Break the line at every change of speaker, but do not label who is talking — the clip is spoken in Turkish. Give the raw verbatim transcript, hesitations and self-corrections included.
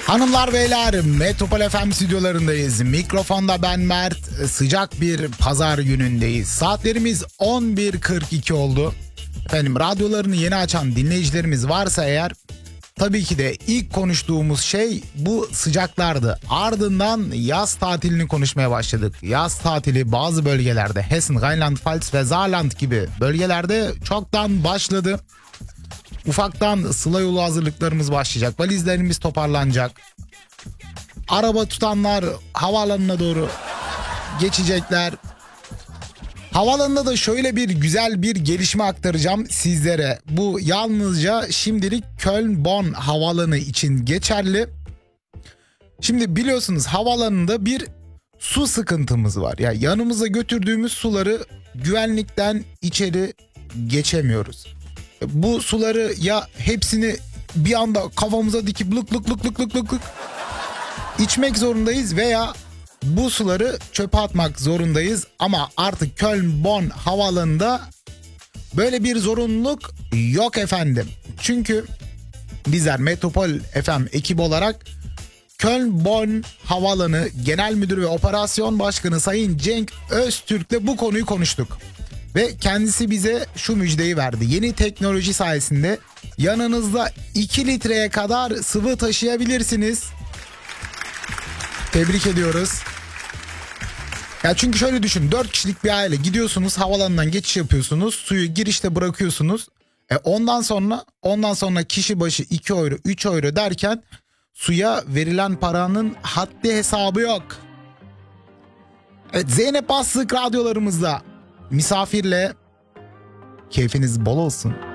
Hanımlar beyler, Metropol F M stüdyolarındayız. Mikrofonda ben Mert. Sıcak bir pazar günündeyiz. Saatlerimiz on bir kırk iki oldu. Efendim, radyolarını yeni açan dinleyicilerimiz varsa eğer, tabii ki de ilk konuştuğumuz şey bu sıcaklardı. Ardından yaz tatilini konuşmaya başladık. Yaz tatili bazı bölgelerde, Hessen, Rheinland-Pfalz ve Saarland gibi bölgelerde çoktan başladı. Ufaktan sıla yolu hazırlıklarımız başlayacak. Valizlerimiz toparlanacak. Araba tutanlar havaalanına doğru geçecekler. Havaalanında da şöyle bir güzel bir gelişme aktaracağım sizlere. Bu yalnızca şimdilik Köln-Bonn havaalanı için geçerli. Şimdi biliyorsunuz havaalanında bir su sıkıntımız var. Ya yani yanımıza götürdüğümüz suları güvenlikten içeri geçemiyoruz. Bu suları ya hepsini bir anda kafamıza dikip lık lık lık lık lık lık lık içmek zorundayız veya bu suları çöpe atmak zorundayız. Ama artık Köln-Bonn havaalanında böyle bir zorunluluk yok efendim. Çünkü bizler Metropol F M ekibi olarak Köln-Bonn Havaalanı Genel Müdürü ve Operasyon Başkanı Sayın Cenk Öztürk'le bu konuyu konuştuk. Ve kendisi bize şu müjdeyi verdi. Yeni teknoloji sayesinde yanınızda iki litreye kadar sıvı taşıyabilirsiniz. Tebrik ediyoruz. Ya çünkü şöyle düşün, dört kişilik bir aile gidiyorsunuz, havaalanından geçiş yapıyorsunuz, suyu girişte bırakıyorsunuz. E ondan sonra ondan sonra kişi başı iki euro, üç euro derken suya verilen paranın haddi hesabı yok. Evet, Zeynep Bastık radyolarımızda misafirle, keyfiniz bol olsun.